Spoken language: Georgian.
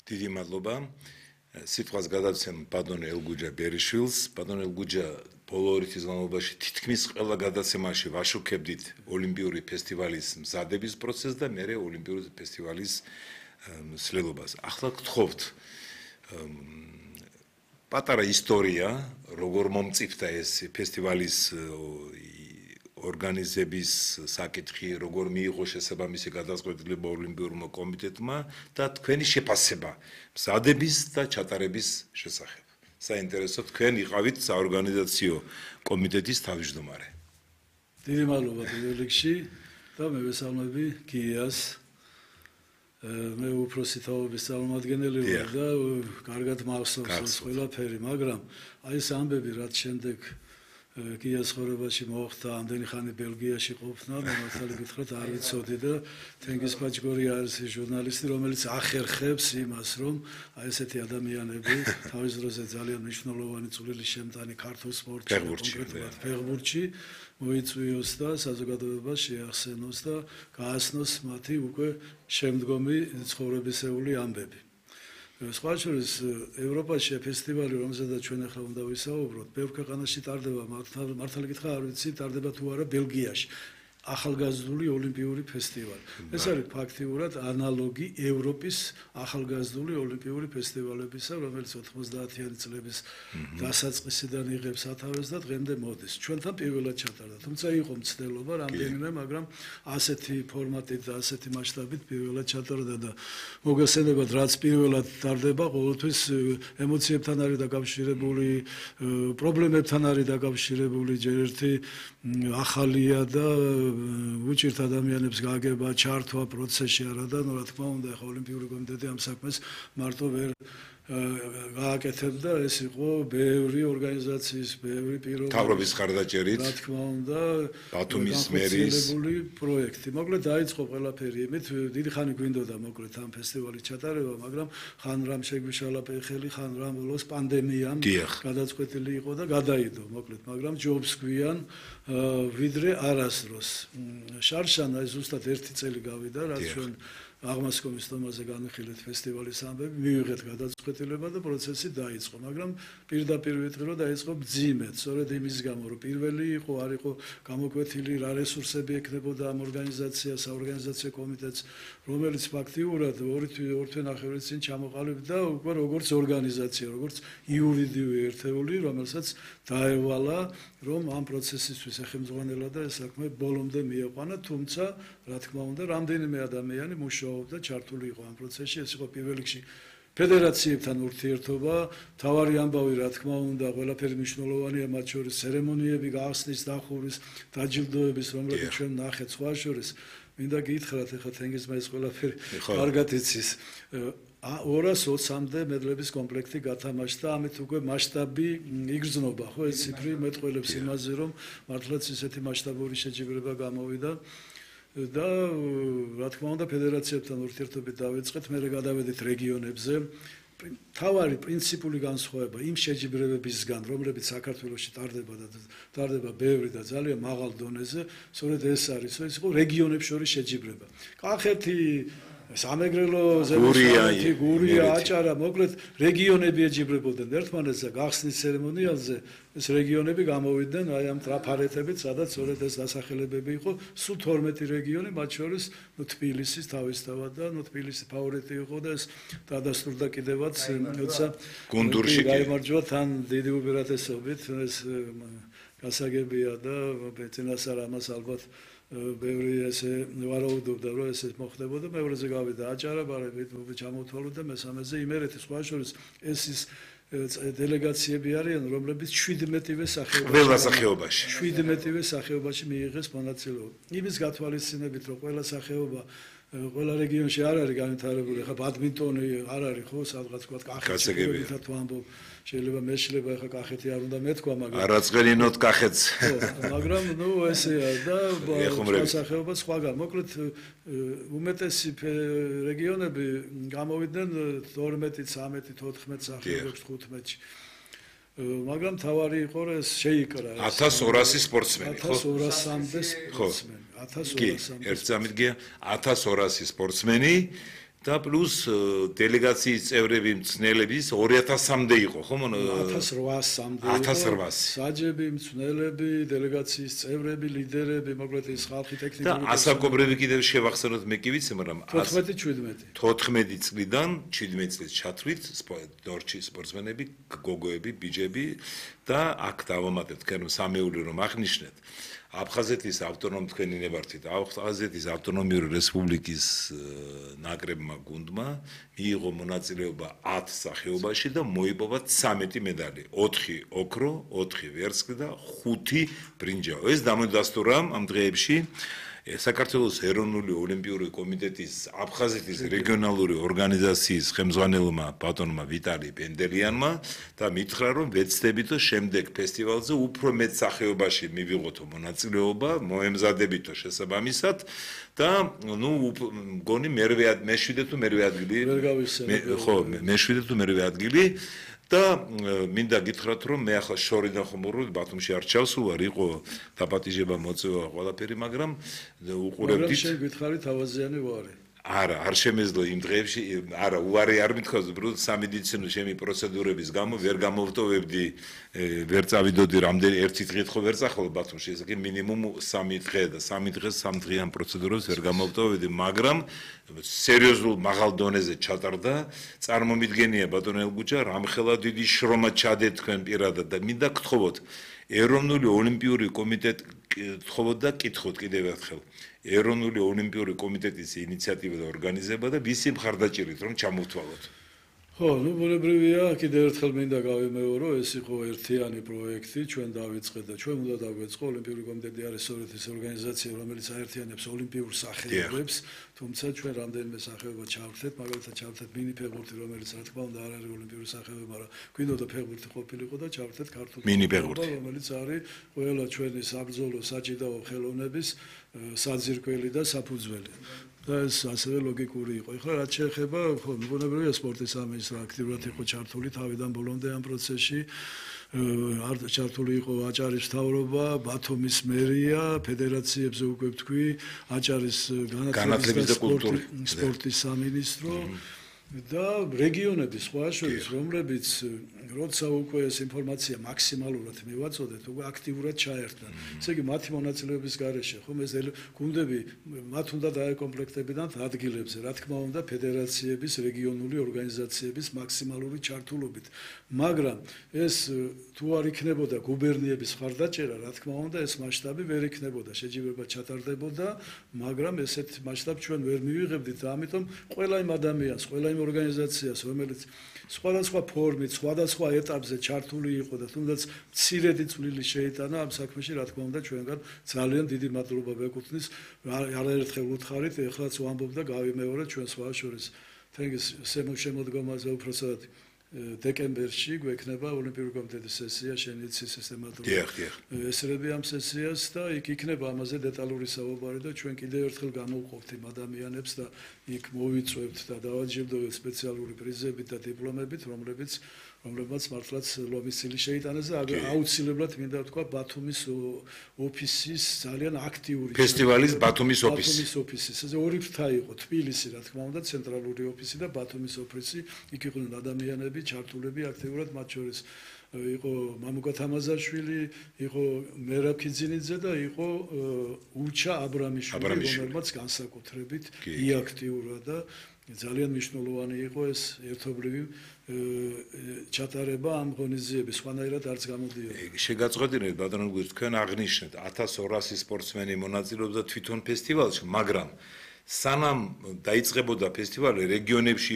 დიდი მადლობა. სიტყვას გადავცემ ბატონ ელგუჯა ბერიშვილს. ბატონ ელგუჯა ბოლო ორი თვის განმავლობაში თითქმის ყველა გადაცემაში ვაშუქებდით ოლიმპიური ფესტივალის მზადების პროცესს და მერე ოლიმპიური ფესტივალის მსვლელობას. ახლა გთხოვთ პატარა ისტორია, როგორ მომწიფდა ეს ფესტივალის ორგანიზების საკითხი, როგორ მიიღო შესაბამისი გადაწყვეტილება ოლიმპიურმა კომიტეტმა და თქვენი შეფასება მზადების და ჩატარების შესახებ. საინტერესო თქვენ იყავით საორგანიზაციო კომიტეტის თავმჯდომარე. დიდი მადლობა პირველ რიგში და მე ვესალმები გიას. მე უფროსი თაობის წარმომადგენელი ვარ და კარგად მახსოვს ყველაფერი, მაგრამ აი ეს ამბები რაც შემდეგ გიას ხორებაში მოხდა, ამდენი ხანი ბელგიაში ყოფნა, მართალი გითხრათ არ ვიცოდი და თენგიზ პაჭგორი არის ჟურნალისტი, რომელიც ახერხებს იმას, რომ აი ესეთი ადამიანები თავის დროზე ძალიან მნიშვნელოვანი წვლილი შემტანი ქართულ სპორტში, კონკრეტულად ფეხბურთში მოიწვიოს და საზოგადოებას შეახსენოს და გააცნოს მათი უკვე შემდგომი ცხოვრებისეული ამბები. სხვა შორის ევროპაში ფესტივალი, რომელზედაც ჩვენ ახლა უნდა ვისაუბროთ, ბევრ ქვეყანაში ტარდება, მართალი გითხრა არ ვიცი, ტარდება თუ არა ბელგიაში. ახალგაზრდული ოლიმპიური ფესტივალი. ეს არის ფაქტიურად ანალოგი ევროპის ახალგაზრდული ოლიმპიური ფესტივალებისა, რომელიც 90-იანი წლების დასაწყისიდან იღებს სათავეს და დღემდე მოდის. ჩვენთან პირველად ჩატარდა. თუმცა იყო მცდელობა რამდენიმე, მაგრამ ასეთი ფორმატით და ასეთი მასშტაბით პირველად ჩატარდა და მოგესალმებათ, რაც პირველად ტარდება, ყოველთვის ემოციებთან არის დაკავშირებული, პრობლემებთან არის დაკავშირებული, ჯერ ერთი ახალია და უჭირთ ადამიანებს გაგება, ჩართვა პროცესში არა და რა თქმა უნდა, ახლა ოლიმპიური კომიტეტი ამ საქმეს მარტო ვერ გააკეთებდა, ეს იყო ბევრი ორგანიზაციის, ბევრი პიროვნების თავრობის ხარდაჭერით, რა თქმა უნდა, ბათუმის მერის პროექტი. მოკლედ დაიწყო ყველაფერი იმით, დიდი ხანი გვინდოდა მოკლედ ამ ფესტივალის ჩატარება, მაგრამ ხან რამ შეგვიშალა ხელი, ხან რამ ლოს პანდემიამ გადაწყვეტილი იყო და გადაიდო მოკლედ, მაგრამ ჯობს გვიან ვიდრე არასდროს. შარშანა ეს ზუსტად 1 წელი გავიდა, რაც ჩვენ აღმასკომის თომაზე განვიხილეთ ფესტივალის ამბები, მივიღეთ გადაწყვეტილება და პროცესი დაიწყო, მაგრამ პირდაპირ ვიტყვი, რომ დაიწყო მძიმედ, სწორედ იმის გამო, რომ პირველი იყო, არ იყო გამოკვეთილი რა რესურსები ექნებოდა ამ ორგანიზაციას, საორგანიზაციო კომიტეტს, რომელიც ფაქტიურად ორ თვე წინ ჩამოყალიბდა უკვე როგორც ორგანიზაცია, როგორც იურიდიული ერთეული, რომელსაც დაევალა, რომ ამ პროცესისთვის სახელმძღვანელად და ეს საქმე ბოლომდე მიეყვანა, თუმცა, რა თქმა უნდა, რამდენიმე ადამიანი მუშაობდა, ჩართული იყო ამ პროცესში, ეს იყო პირველ რიგში ფედერაციებთან ურთიერთობა, თავარი ამბავი, რა თქმა უნდა, ყველაფერი მნიშვნელოვანია, მათ შორის ცერემონიები, გახსნის, დახურვის, დაჯილდოების, რომლებიც ჩვენ ნახეთ სხვა შორის. მინდა გითხრათ, ეხლა თენგიზმა ეს ყველაფერი კარგად იცის. 220-მდე მედლების კომპლექტი გათამაშდა, ამით უკვე მასშტაბი იგრძნობა, ხო, ეს ციფრი მეტყველებს იმაზე, რომ მართლაც ისეთი მასშტაბური შეჯიბრება გამოვიდა. და რა თქმა უნდა ფედერაციებთან ურთიერთობით დავიწყეთ, მერე გადავედით რეგიონებზე. თავარი პრინციპული განსხვავება იმ შეჯიბრებებისგან, რომლებიც საქართველოში ტარდება ბევრი და ძალიან მაღალ დონეზე, სწორედ ეს არის, ეს იყო რეგიონებს შორის შეჯიბრება. კახეთი, სამეგრელო, ზემოშავეთი, გურია, აჭარა, მოკლედ რეგიონები ეჯიბრებოდნენ ერთმანეთს და გახსნის ცერემონიალზე ეს რეგიონები გამოვიდნენ აი ამ ტრაფარეთებით, სადაც სწორედ ეს დასახელებები იყო, სულ 12 რეგიონი, მათ შორის თბილისის თავისთავად და თბილისი ფავორიტი იყო და ეს დადასტურდა კიდევაც, როცა გუნდურში გაიმარჯვა თან დიდი უპირატესობით, ეს გასაგებია და წინასწარ ამას ალბათ ბევრი ესე ვარაუდობდა, რომ ეს მოხდებოდა, მეორეზე გავიდა აჭარა, ბარებით ჩამოთვალო და მესამეზე იმერეთი, სხვა შორის ეს ის დელეგაციები არიან, რომლებიც 17-ვე სახეობაში მიიღეს მონაწილეობა. იმის გათვალისწინებით, რომ ყველა სახეობა ყველა რეგიონში არ არის განვითარებული, ხა ბადმინტონი არ არის, ხო, სადღაც თქვა კახეთში თუ ამბობ, შეიძლება მეშლება, ხა კახეთი არ უნდა მეთქვა, მაგრამ არაწყერინოთ კახეთს. მაგრამ ნუ ესეა და სახეობა სხვაგან. მოკლედ უმეტესი რეგიონები გამოვიდნენ 12, 13, 14 სახეობებში, 15-ში. მაგრამ თავარი იყო, რომ ეს შეიკრა 1200 სპორტსმენი, ხო? 1200-მდე სპორტსმენი. 1200. კი, ერთ წამით გია 1200 სპორტსმენი და პლუს დელეგაციის წევრები მწნელების 2000-მდე იყო, ხო? 1800-მდე. 1800. საჯები, მწნელები, დელეგაციის წევრები, ლიდერები, მოკლედ ის ხალხი ტექნიკური და ასაკობრივი კიდევ შევახსენოთ, მე კი ვიცი, მაგრამ 14 წლიდან 17 წლის ჩათვლით დორჩი სპორტსმენები, გოგოები, ბიჯები და აქ დავამატებთ, თქვენ სამეული რომ აღნიშნეთ. აფხაზეთის ავტონომიური თქვენი ნებართვით, აფხაზეთის ავტონომიური რესპუბლიკის ნაკრებმა გუნდმა მიიღო მონაწილეობა 10 სახეობაში და მოიპოვა 13 მედალი, 4 ოქრო, 4 ვერცხლი და 5 ბრინჯაო. ეს დამოუკიდებლობა ამ დღეებში საქართველოს ეროვნული ოლიმპიური კომიტეტის აფხაზეთის რეგიონალური ორგანიზაციის ხელმძღვანელმა ბატონმა ვიტალი პენდელიანმა და მითხრა რომ ვეცდებითო შემდეგ ფესტივალზე უფრო მეტ სახეობაში მივიღოთო მონაწილეობა, მოემზადებითო შესაბამისად და მგონი მე-7 თუ მე-8 ადგილი ხო მე-7 თუ მე-8 ადგილი და მინდა გითხრათ რომ მე ახლა შორიდან ხომ ვარ ბათუმში არ ჩავსულ იყო დაპატიჟება მოწევა ყველაფერი მაგრამ უყურებდით შენ გითხარი თავაზიანი ვარი არა არ შემეძლო იმ დღეებში არა უარი არ მithქვას უბრალოდ სამედიცინო ჩემი პროცედურების გამო ვერ გამოვტოვებდი ვერ წავიდოდი რამდენი ერთი დღით ხო ვერ წახვალ ბათუმში ესე იგი მინიმუმ 3 დღე და 3 დღეს 3 დღიან პროცედურებს ვერ გამოვტოვებდი მაგრამ სერიოზულ მაღალ დონეზე ჩატარდა წარმომიდგენია ბატონ ელგუჯა რამხელა დიდი შრომა ჩადეთ თქვენ პირადად და მინდა გთხოვოთ ეროვნული ოლიმპიური კომიტეტი გთხოვოთ და კითხოთ კიდევ ერთხელ ეროვნული ოლიმპიური კომიტეტის ინიციატივა და ორგანიზება და ვისი მხარდაჭერით რომ ჩამოვთვალოთ. ხო, ბუნებრივია, კიდევ ერთხელ მინდა გავიმეორო, ეს იყო ერთიანი პროექტი, ჩვენ დავიწყეთ და ჩვენ უნდა დავიწყო ოლიმპიური კომიტეტი არის სწორედ ეს ორგანიზაცია, რომელიც აერთიანებს ოლიმპიურ სახეობებს, თუმცა ჩვენ რამდენიმე სახეობა ჩავერთეთ, მაგალითად ჩავერთეთ მინი ფეხბურთი, რომელიც რა თქმა უნდა არ არის ოლიმპიური სახეობა, მაგრამ გვინდოდა ფეხბურთი ყოფილიყო და ჩავერთეთ ქართული მინი ფეხბურთი, რომელიც არის ყველა ჩვენი საბრძოლო საჭიდაო ხელოვნების საძირკველი და საფუძველი. და ეს ასევე ლოგიკური იყო. ეხლა რაც შეეხება, ხო, მიგონებია სპორტის სამინისტრო აქტიურად იყო ჩართული თავიდან ბოლომდე ამ პროცესში. ჩართული იყო აჭარის მთავრობა, ბათუმის მერია, ფედერაციებზე უკვე ვთქვი, აჭარის განათლების და სპორტის სამინისტრო და რეგიონების სხვა შორის, რომლებიც როცა უკვე ეს ინფორმაცია მაქსიმალურად მივაწოდეთ, უკვე აქტიურად ჩაერთდნენ. ესე იგი, მათი მონაწილეობის გარეშე, ხომ ეს გუნდები მათ უნდა დაეკომპლექტებინათ ადგილებზე, რა თქმა უნდა, ფედერაციების, რეგიონული ორგანიზაციების მაქსიმალური ჩართულობით. მაგრამ ეს თუ არ იქნებოდა გუბერნიების მხარდაჭერა, რა თქმა უნდა, ეს მასშტაბი ვერ იქნებოდა, შეჯიბრება ჩატარდებოდა, მაგრამ ესეთ მასშტაბს ჩვენ ვერ მივიღებდით და ამიტომ ყველა იმ ადამიანს, ყველა იმ ორგანიზაციას, რომელიც სხვადასხვა ფორმით, სხვადასხვა ეტაპზე ჩართული იყო და თუნდაც მცირედი წვლილი შეიტანა ამ საქმეში, რა თქმა უნდა, ჩვენგან ძალიან დიდი მადლობა ვეკუთვნის. არაერთხელ უთხარით, ეხლაც ვამბობ და გავიმეორე ჩვენ სხვა შორის თენგის შემოდგომაზე უпроსად დეკემბერში გვექნება ოლიმპიური კომიტეტის სესია, შენ იცი სისტემატურად. ესრები ამ სესიას და იქ იქნება ამაზე დეტალური საუბარი და ჩვენ კიდევ ერთხელ გამოვყოფთ იმ ადამიანებს და იქ მოვიწვევთ და დავაჯილდოვებთ სპეციალური პრიზებით და დიპლომებით, რომლებმაც მართლაც ლომის წილი შეიტანეს და აუცილებლად მინდა ვთქვა ბათუმის ოფისის ძალიან აქტიური ფესტივალის ბათუმის ოფისი. ესე ორი ფრთა იყო, თბილისი, რა თქმა უნდა, ცენტრალური ოფისი და ბათუმის ოფისი. იქ იყვნენ ადამიანები, ჩართულები აქტიურად, მათ შორის იყო მამუკა თამაზაშვილი, იყო მერაბ ქიძინიძე და იყო ურჩა აბრამიშვილი, რომელმაც განსაკუთრებით იაქტიურა და ძალიან მნიშვნელოვანი იყო ეს ერთობლივი ჩატარება ამ ღონისძიების, სხვანაირად არც გამოდიოდა. შეგაწყვეტინეთ ბატონო გუძ, თქვენ აღნიშნეთ 1200 სპორტსმენი მონაწილეობდა თვითონ ფესტივალში, მაგრამ სანამ დაიწყებოდა ფესტივალი რეგიონებში